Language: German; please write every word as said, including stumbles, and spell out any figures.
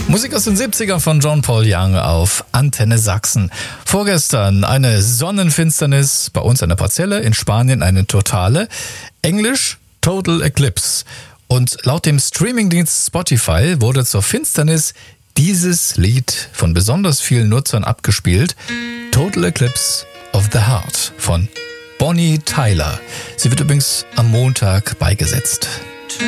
Musik aus den siebzigern von John Paul Young auf Antenne Sachsen. Vorgestern eine Sonnenfinsternis, bei uns eine partielle, in Spanien eine totale. Englisch Total Eclipse. Und laut dem Streamingdienst Spotify wurde zur Finsternis dieses Lied von besonders vielen Nutzern abgespielt. Total Eclipse of the Heart von Bonnie Tyler. Sie wird übrigens am Montag beigesetzt.